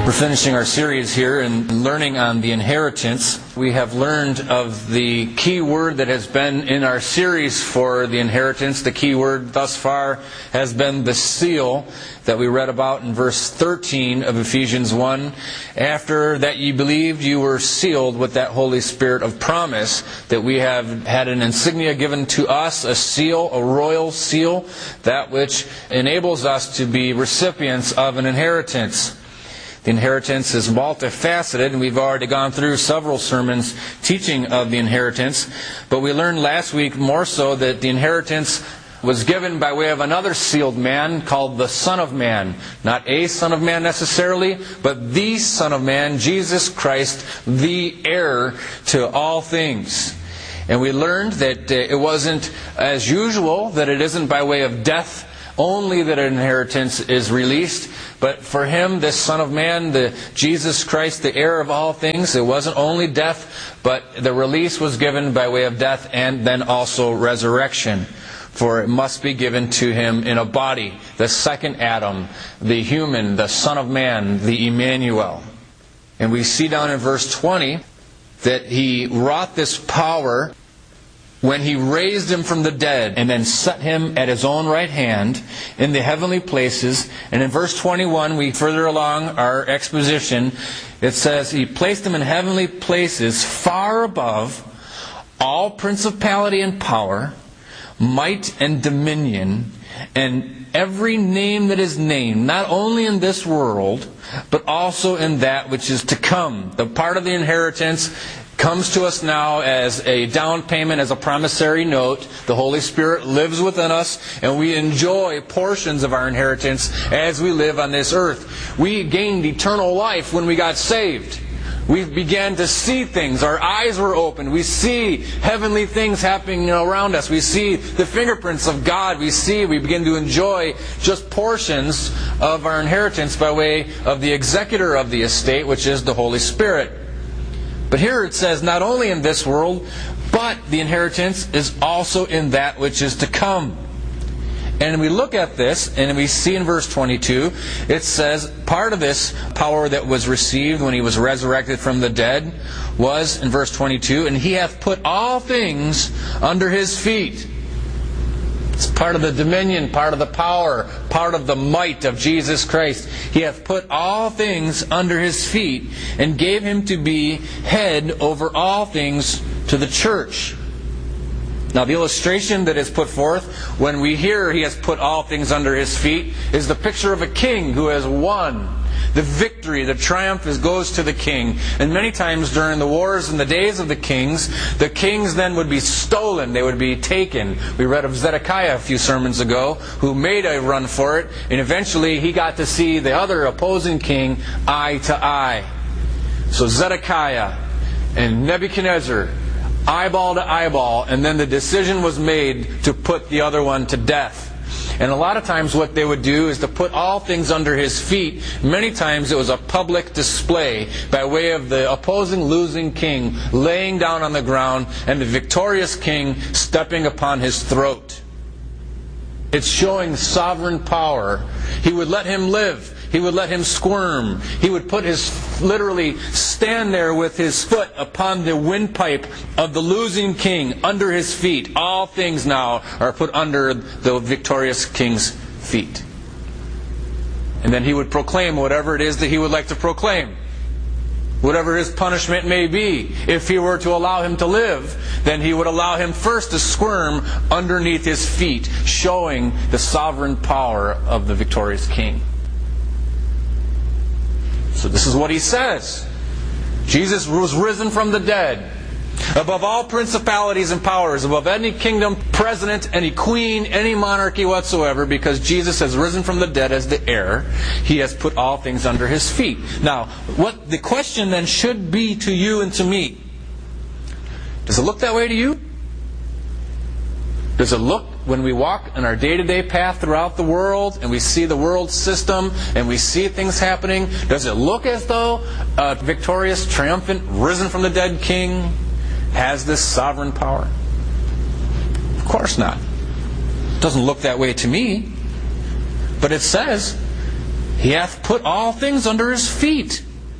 We're finishing our series here and learning on the inheritance. We have learned of the key word that has been in our series for the inheritance. The key word thus far has been the seal that we read about in verse 13 of Ephesians 1. After that ye believed, you were sealed with that Holy Spirit of promise, that we have had an insignia given to us, a seal, a royal seal, that which enables us to be recipients of an inheritance. The inheritance is multifaceted, and we've already gone through several sermons teaching of the inheritance. But we learned last week more so that the inheritance was given by way of another sealed man called the Son of Man. Not a Son of Man necessarily, but the Son of Man, Jesus Christ, the heir to all things. And we learned that it wasn't as usual, that it isn't by way of death only that an inheritance is released, but for him, this Son of Man, the Jesus Christ, the heir of all things, it wasn't only death, but the release was given by way of death and then also resurrection. For it must be given to him in a body, the second Adam, the human, the Son of Man, the Emmanuel. And we see down in verse 20 that he wrought this power when he raised him from the dead and then set him at his own right hand in the heavenly places. And in verse 21, we further along our exposition, it says, he placed him in heavenly places far above all principality and power, might and dominion, and every name that is named, not only in this world, but also in that which is to come. The part of the inheritance comes to us now as a down payment, as a promissory note. The Holy Spirit lives within us, and we enjoy portions of our inheritance as we live on this earth. We gained eternal life when we got saved. We began to see things. Our eyes were opened. We see heavenly things happening around us. We see the fingerprints of God. We begin to enjoy just portions of our inheritance by way of the executor of the estate, which is the Holy Spirit. But here it says, not only in this world, but the inheritance is also in that which is to come. And we look at this, and we see in verse 22, it says, part of this power that was received when he was resurrected from the dead was, in verse 22, and he hath put all things under his feet. It's part of the dominion, part of the power, part of the might of Jesus Christ. He hath put all things under his feet and gave him to be head over all things to the church. Now the illustration that is put forth when we hear he has put all things under his feet is the picture of a king who has won. The victory, the triumph goes to the king. And many times during the wars and the days of the kings then would be stolen. They would be taken. We read of Zedekiah a few sermons ago, who made a run for it, and eventually he got to see the other opposing king eye to eye. So Zedekiah and Nebuchadnezzar, eyeball to eyeball, and then the decision was made to put the other one to death. And a lot of times what they would do is to put all things under his feet. Many times it was a public display by way of the opposing losing king laying down on the ground and the victorious king stepping upon his throat. It's showing sovereign power. He would let him live. He would let him squirm. He would literally stand there with his foot upon the windpipe of the losing king under his feet. All things now are put under the victorious king's feet. And then he would proclaim whatever it is that he would like to proclaim. Whatever his punishment may be. If he were to allow him to live, then he would allow him first to squirm underneath his feet, showing the sovereign power of the victorious king. So this is what he says. Jesus was risen from the dead, above all principalities and powers, above any kingdom, president, any queen, any monarchy whatsoever, because Jesus has risen from the dead as the heir. He has put all things under his feet. Now, what the question then should be to you and to me, does it look that way to you? Does it look, when we walk on our day-to-day path throughout the world and we see the world system and we see things happening, does it look as though a victorious, triumphant, risen from the dead king has this sovereign power? Of course not. It doesn't look that way to me. But it says He hath put all things under his feet.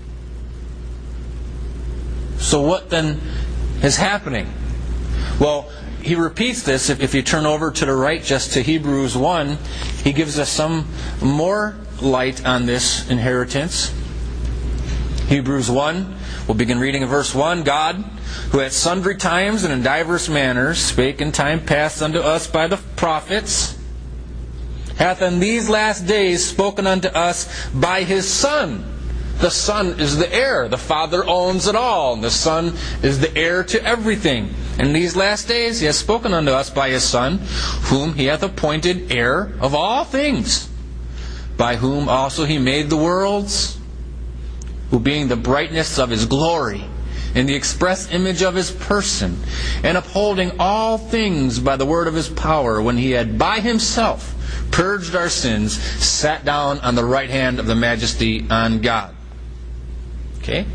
So what then is happening? Well, he repeats this. If you turn over to the right just to Hebrews 1, he gives us some more light on this inheritance. Hebrews 1, we'll begin reading in verse 1. God, who at sundry times and in divers manners spake in time past unto us by the prophets, hath in these last days spoken unto us by His Son. The Son is the heir. The Father owns it all. And the Son is the heir to everything. In these last days He hath spoken unto us by His Son, whom He hath appointed heir of all things, by whom also He made the worlds, who being the brightness of His glory, in the express image of His person, and upholding all things by the word of His power, when He had by Himself purged our sins, sat down on the right hand of the majesty on God. Okay?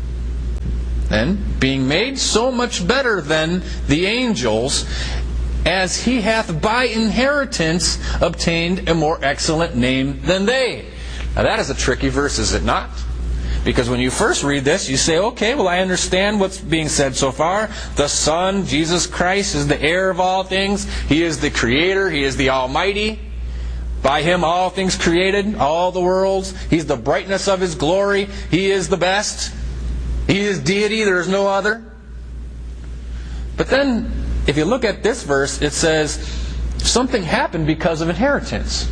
Then, being made so much better than the angels, as He hath by inheritance obtained a more excellent name than they. Now that is a tricky verse, is it not? Because when you first read this, you say, okay, well, I understand what's being said so far. The Son, Jesus Christ, is the heir of all things. He is the Creator. He is the Almighty. By Him all things created, all the worlds. He's the brightness of His glory. He is the best. He is deity. There is no other. But then, if you look at this verse, it says, something happened because of inheritance.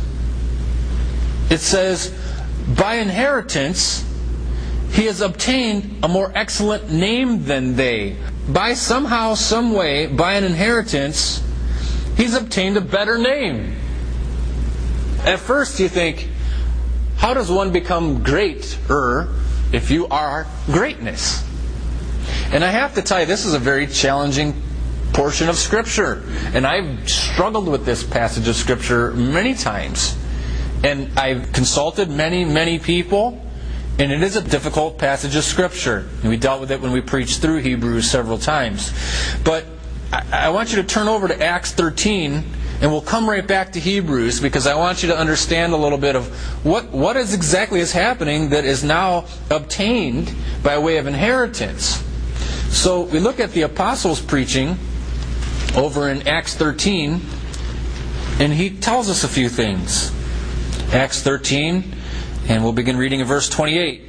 It says, by inheritance, He has obtained a more excellent name than they. By somehow, some way, by an inheritance, He's obtained a better name. At first you think, how does one become greater if you are greatness? And I have to tell you, this is a very challenging portion of Scripture. And I've struggled with this passage of Scripture many times. And I've consulted many people. And it is a difficult passage of Scripture. And we dealt with it when we preached through Hebrews several times. But I want you to turn over to Acts 13, and we'll come right back to Hebrews, because I want you to understand a little bit of what is exactly is happening that is now obtained by way of inheritance. So we look at the apostles' preaching over in Acts 13, and he tells us a few things. Acts 13, and we'll begin reading in verse 28.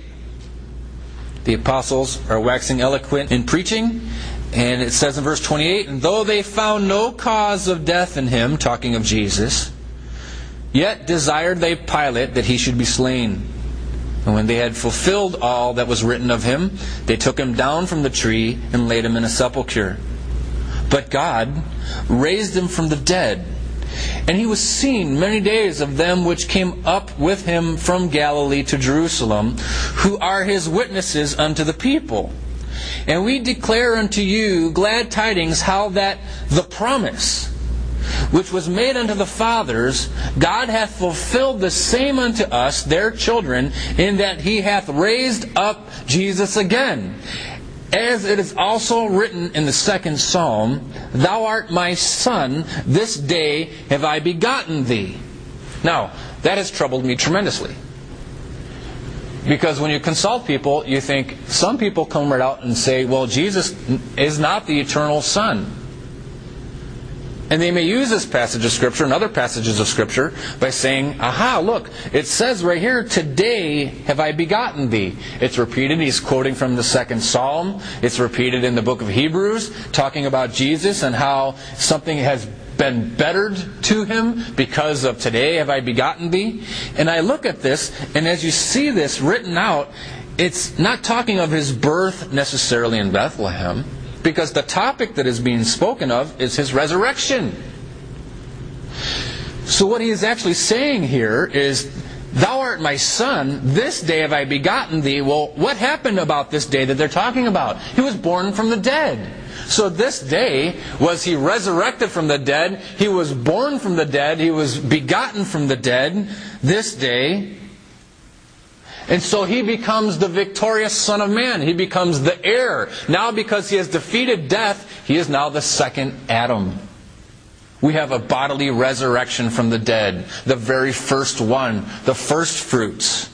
The apostles are waxing eloquent in preaching, and it says in verse 28, and though they found no cause of death in Him, talking of Jesus, yet desired they Pilate that He should be slain. And when they had fulfilled all that was written of Him, they took Him down from the tree and laid Him in a sepulchre. But God raised Him from the dead, and He was seen many days of them which came up with Him from Galilee to Jerusalem, who are His witnesses unto the people. And we declare unto you glad tidings, how that the promise which was made unto the fathers, God hath fulfilled the same unto us, their children, in that He hath raised up Jesus again. As it is also written in the 2nd Psalm, Thou art my Son, this day have I begotten Thee. Now, that has troubled me tremendously. Because when you consult people, you think, some people come right out and say, well, Jesus is not the eternal Son. And they may use this passage of Scripture and other passages of Scripture by saying, aha, look, it says right here, today have I begotten Thee. It's repeated, he's quoting from the 2nd Psalm. It's repeated in the book of Hebrews, talking about Jesus and how something has been bettered to Him because of today have I begotten Thee. And I look at this, and as you see this written out, it's not talking of His birth necessarily in Bethlehem, because the topic that is being spoken of is His resurrection. So what he is actually saying here is, Thou art my Son, this day have I begotten Thee. Well, what happened about this day that they're talking about? He was born from the dead. So this day, was He resurrected from the dead? He was born from the dead. He was begotten from the dead this day. And so He becomes the victorious Son of Man. He becomes the heir. Now because He has defeated death, He is now the second Adam. We have a bodily resurrection from the dead, the very first one, the first fruits.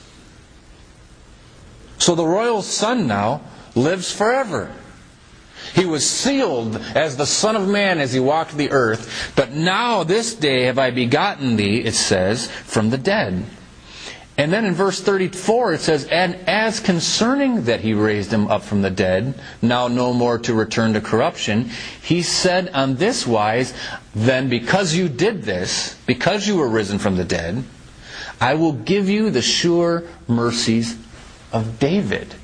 So the royal Son now lives forever. He was sealed as the Son of Man as he walked the earth. But now this day have I begotten thee, it says, from the dead. And then in verse 34 it says, and as concerning that he raised him up from the dead, now no more to return to corruption, he said on this wise, then because you did this, because you were risen from the dead, I will give you the sure mercies of David.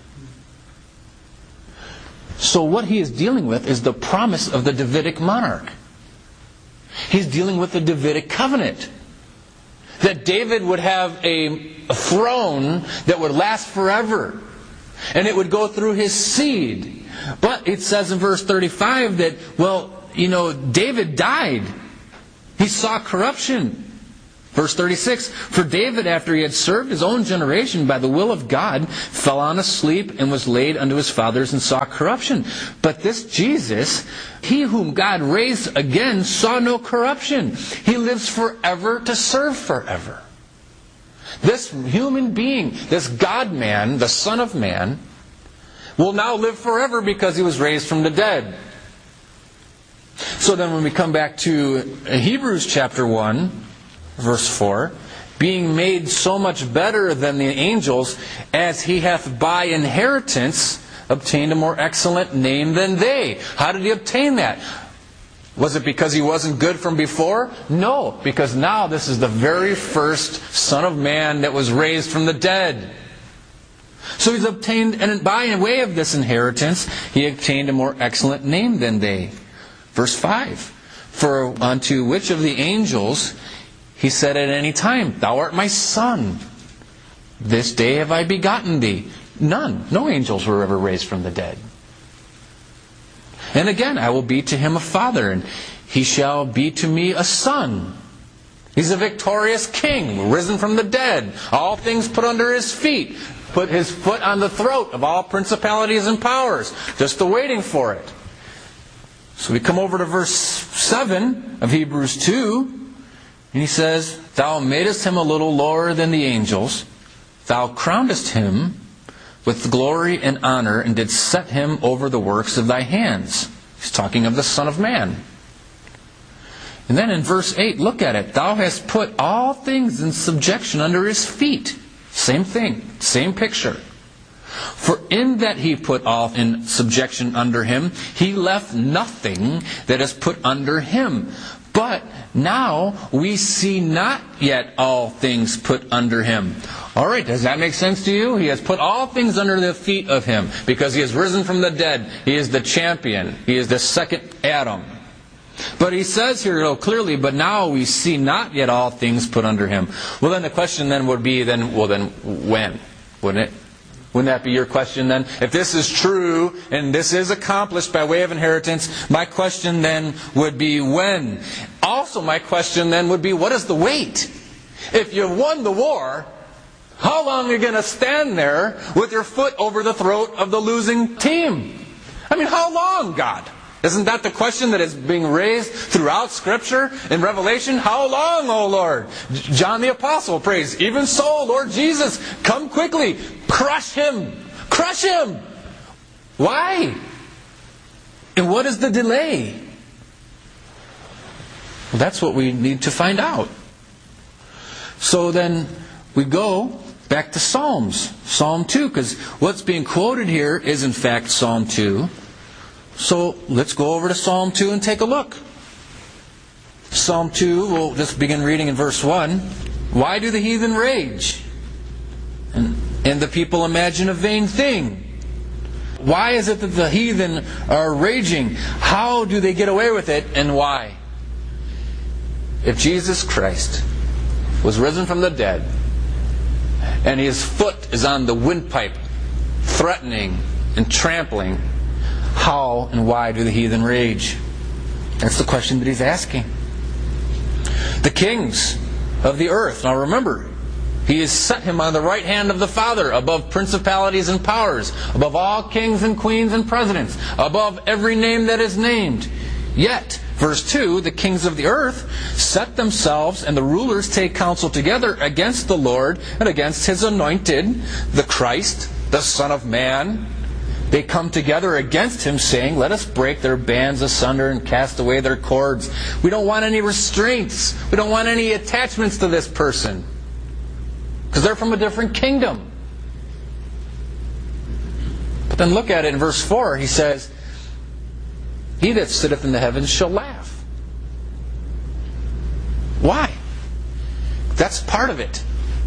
So what he is dealing with is the promise of the Davidic monarch. He's dealing with the Davidic covenant. That David would have a throne that would last forever. And it would go through his seed. But it says in verse 35 that, David died. He saw corruption. Verse 36, for David, after he had served his own generation by the will of God, fell on asleep and was laid unto his fathers and saw corruption. But this Jesus, he whom God raised again, saw no corruption. He lives forever to serve forever. This human being, this God-man, the Son of Man, will now live forever because he was raised from the dead. So then when we come back to Hebrews chapter 1, verse 4, being made so much better than the angels, as he hath by inheritance obtained a more excellent name than they. How did he obtain that? Was it because he wasn't good from before? No, because now this is the very first Son of Man that was raised from the dead. So he's obtained, and by way of this inheritance, he obtained a more excellent name than they. Verse 5, for unto which of the angels he said at any time, thou art my Son. This day have I begotten thee. None. No angels were ever raised from the dead. And again, I will be to him a father, and he shall be to me a son. He's a victorious king, risen from the dead. All things put under his feet. Put his foot on the throat of all principalities and powers. Just awaiting for it. So we come over to verse 7 of Hebrews 2. And he says, thou madest him a little lower than the angels. Thou crownedest him with glory and honor, and didst set him over the works of thy hands. He's talking of the Son of Man. And then in verse 8, look at it. Thou hast put all things in subjection under his feet. Same thing. Same picture. For in that he put all in subjection under him, he left nothing that is put under him. But now we see not yet all things put under him. All right, does that make sense to you? He has put all things under the feet of him because he has risen from the dead. He is the champion. He is the second Adam. But he says here clearly, but now we see not yet all things put under him. Well, then the question then would be, then when? Wouldn't it? Wouldn't that be your question then? If this is true, and this is accomplished by way of inheritance, my question then would be when? Also my question then would be, what is the wait? If you've won the war, how long are you going to stand there with your foot over the throat of the losing team? I mean, how long, God? Isn't that the question that is being raised throughout Scripture in Revelation? How long, O Lord? John the Apostle prays, even so, Lord Jesus, come quickly. Crush him. Crush him. Why? And what is the delay? Well, that's what we need to find out. So then we go back to Psalms. Psalm 2, because what's being quoted here is in fact Psalm 2. So let's go over to Psalm 2 and take a look. Psalm 2, we'll just begin reading in verse 1. Why do the heathen rage? And the people imagine a vain thing. Why is it that the heathen are raging? How do they get away with it, and why? If Jesus Christ was risen from the dead, and his foot is on the windpipe, threatening and trampling, how and why do the heathen rage? That's the question that he's asking. The kings of the earth. Now remember, he has set him on the right hand of the Father, above principalities and powers, above all kings and queens and presidents, above every name that is named. Yet, Verse 2, the kings of the earth set themselves, and the rulers take counsel together against the Lord and against His anointed, the Christ, the Son of Man. They come together against Him, saying, let us break their bands asunder and cast away their cords. We don't want any restraints. We don't want any attachments to this person, because they're from a different kingdom. But then look at it in verse 4. He says, he that sitteth in the heavens shall laugh. Why? That's part of it.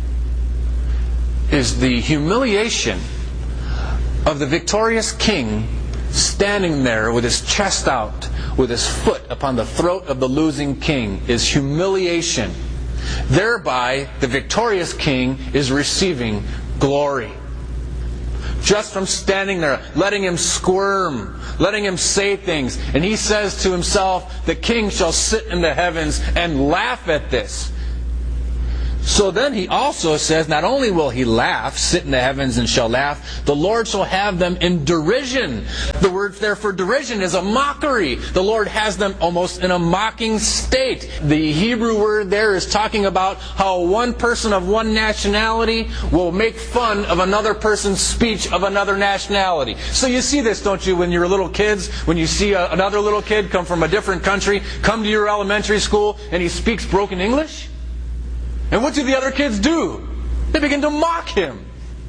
Is the humiliation of the victorious king standing there with his chest out, with his foot upon the throat of the losing king, is humiliation. Thereby, the victorious king is receiving glory. Just from standing there, letting him squirm, letting him say things. And he says to himself, the king shall sit in the heavens and laugh at this. So then he also says, not only will he laugh, sit in the heavens and shall laugh, the Lord shall have them in derision. The word there for derision is a mockery. The Lord has them almost in a mocking state. The Hebrew word there is talking about how one person of one nationality will make fun of another person's speech of another nationality. So you see this, don't you, when you're little kids, when you see another little kid come from a different country, come to your elementary school, and he speaks broken English? And what do the other kids do? They begin to mock him.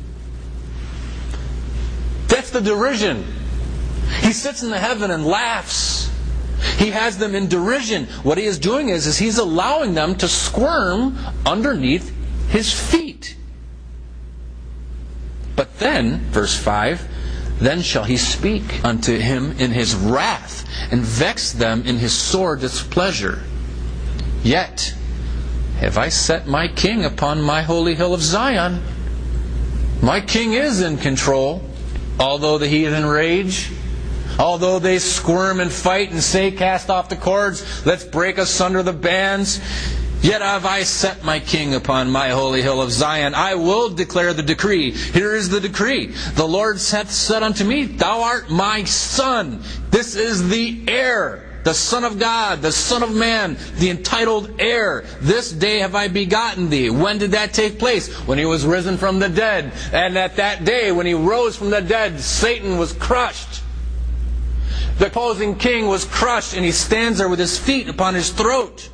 That's the derision. He sits in the heaven and laughs. He has them in derision. What he is doing is he's allowing them to squirm underneath his feet. But then, verse 5, then shall he speak unto him in his wrath, and vex them in his sore displeasure. Yet have I set my king upon my holy hill of Zion. My king is in control, although the heathen rage, although they squirm and fight and say, cast off the cords, let's break asunder the bands. Yet have I set my king upon my holy hill of Zion. I will declare the decree. Here is the decree. The Lord hath said unto me, thou art my son. This is the heir, the Son of God, the Son of Man, the entitled heir. This day have I begotten thee. When did that take place? When he was risen from the dead. And at that day, when he rose from the dead, Satan was crushed. The opposing king was crushed, and he stands there with his feet upon his throat.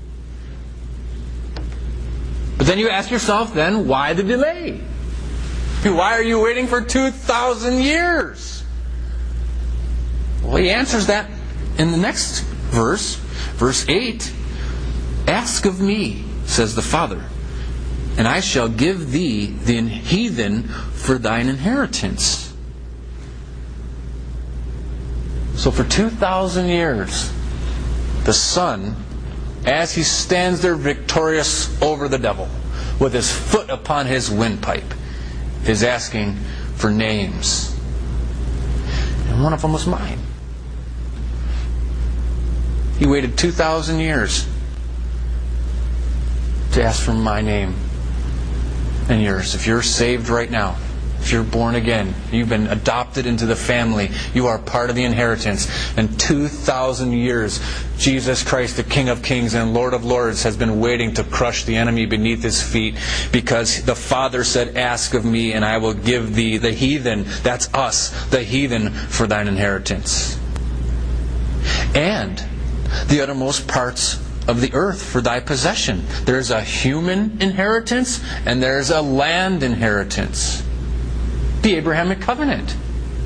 But then you ask yourself, then, why the delay? Why are you waiting for 2,000 years? Well, he answers that in the next verse, verse 8, ask of me, says the Father, and I shall give thee the heathen for thine inheritance. So for 2,000 years, the Son, as he stands there victorious over the devil, with his foot upon his windpipe, is asking for names. And one of them was mine. He waited 2,000 years to ask for my name and yours. If you're saved right now, if you're born again, you've been adopted into the family, you are part of the inheritance. And 2,000 years, Jesus Christ, the King of Kings and Lord of Lords, has been waiting to crush the enemy beneath his feet, because the Father said, ask of me and I will give thee the heathen, that's us, the heathen for thine inheritance. And the uttermost parts of the earth for thy possession. There's a human inheritance and there's a land inheritance. The Abrahamic covenant.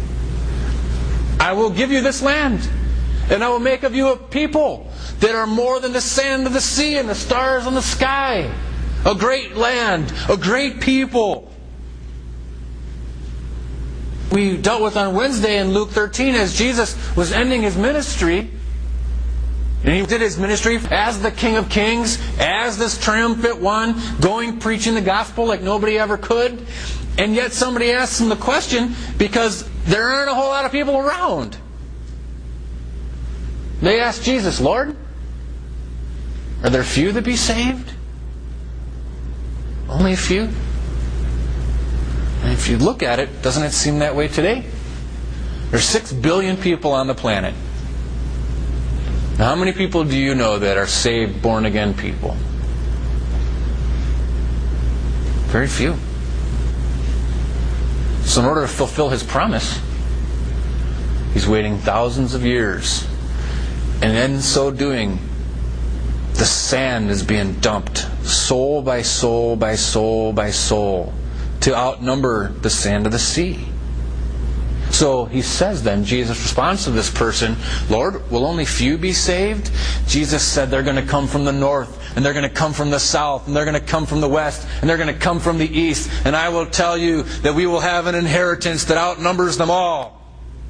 I will give you this land, and I will make of you a people that are more than the sand of the sea and the stars in the sky. A great land, a great people. We dealt with on Wednesday in Luke 13 as Jesus was ending his ministry. And he did his ministry as the King of Kings, as this triumphant one, going preaching the gospel like nobody ever could. And yet somebody asks him the question, because there aren't a whole lot of people around. They ask Jesus, Lord, are there few that be saved? Only a few? And if you look at it, doesn't it seem that way today? There's 6 billion people on the planet. Now, how many people do you know that are saved, born-again people? Very few. So in order to fulfill His promise, He's waiting thousands of years. And in so doing, the sand is being dumped, soul by soul by soul by soul, to outnumber the sand of the sea. So He says then, Jesus responds to this person, Lord, will only few be saved? Jesus said they're going to come from the north, and they're going to come from the south, and they're going to come from the west, and they're going to come from the east. And I will tell you that we will have an inheritance that outnumbers them all.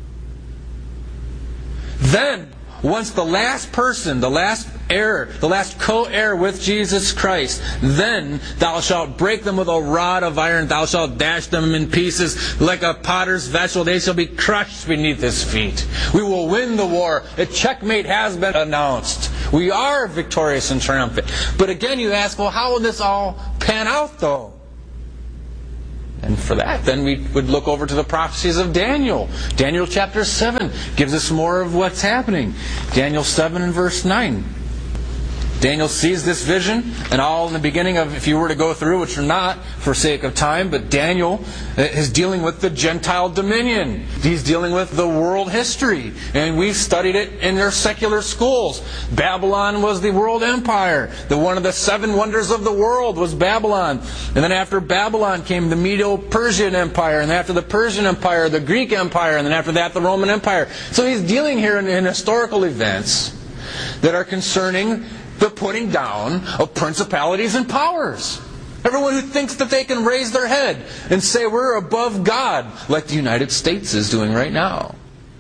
Then, once the last person, the last heir, the last co-heir with Jesus Christ, then thou shalt break them with a rod of iron, thou shalt dash them in pieces like a potter's vessel, they shall be crushed beneath His feet. We will win the war. A checkmate has been announced. We are victorious and triumphant. But again you ask, well, how will this all pan out though? And for that, then we would look over to the prophecies of Daniel. Daniel chapter 7 gives us more of what's happening. Daniel 7 and verse 9. Daniel sees this vision, and all in the beginning of, if you were to go through, which we're not for sake of time, but Daniel is dealing with the Gentile dominion. He's dealing with the world history, and we've studied it in their secular schools. Babylon was the world empire. One of the 7 wonders of the world was Babylon. And then after Babylon came the Medo-Persian Empire, and after the Persian Empire, the Greek Empire, and then after that the Roman Empire. So he's dealing here in historical events that are concerning the putting down of principalities and powers. Everyone who thinks that they can raise their head and say we're above God, like the United States is doing right now.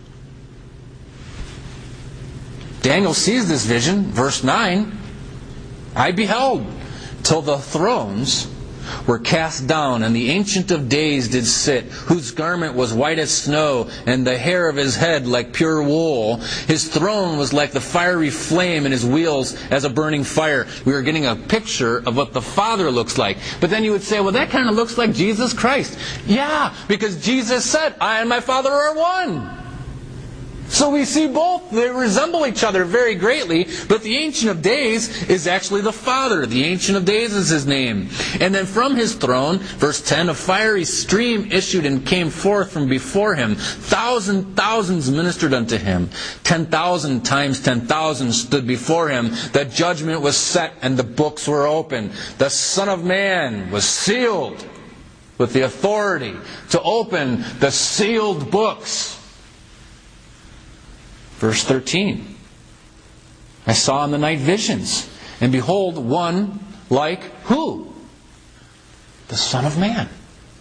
Daniel sees this vision, verse 9. I beheld till the thrones were cast down, and the Ancient of Days did sit, whose garment was white as snow, and the hair of his head like pure wool. His throne was like the fiery flame, and his wheels as a burning fire. We are getting a picture of what the Father looks like. But then you would say, well, that kind of looks like Jesus Christ. Yeah, because Jesus said, I and my Father are one. So we see both. They resemble each other very greatly. But the Ancient of Days is actually the Father. The Ancient of Days is His name. And then from His throne, verse 10, a fiery stream issued and came forth from before Him. Thousands ministered unto Him. 10,000 times 10,000 stood before Him. The judgment was set and the books were opened. The Son of Man was sealed with the authority to open the sealed books. Verse 13, I saw in the night visions, and behold, one like who? The Son of Man.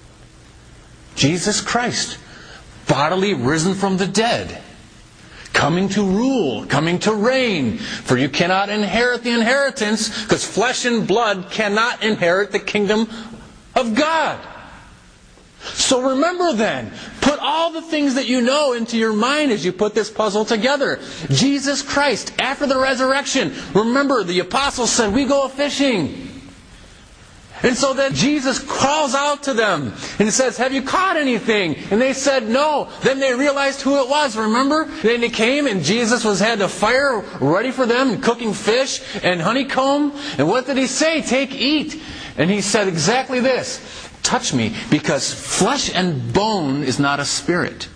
Jesus Christ, bodily risen from the dead, coming to rule, coming to reign. For you cannot inherit the inheritance, because flesh and blood cannot inherit the kingdom of God. So remember then, put all the things that you know into your mind as you put this puzzle together. Jesus Christ, after the resurrection, remember the apostles said, we go fishing. And so then Jesus calls out to them and says, have you caught anything? And they said no. Then they realized who it was, remember? Then they came and Jesus had the fire ready for them, cooking fish and honeycomb. And what did He say? Take, eat. And He said exactly this. Touch me, because flesh and bone is not a spirit.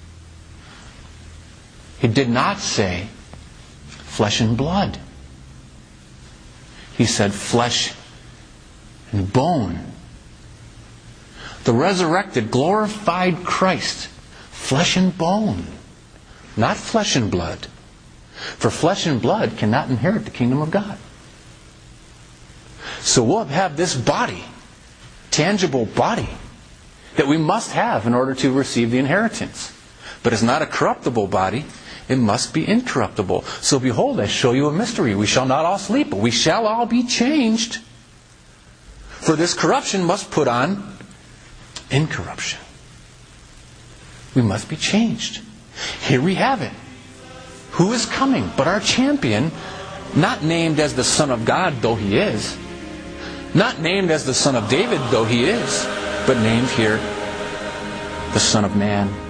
He did not say flesh and blood. He said flesh and bone. The resurrected, glorified Christ, flesh and bone, not flesh and blood. For flesh and blood cannot inherit the kingdom of God. So we'll have this body, tangible body, that we must have in order to receive the inheritance. But it's not a corruptible body, it must be incorruptible. So behold, I show you a mystery. We shall not all sleep, but we shall all be changed. For this corruption must put on incorruption. We must be changed. Here we have it. Who is coming but our champion, not named as the Son of God, though He is, not named as the Son of David, though He is, but named here the Son of Man.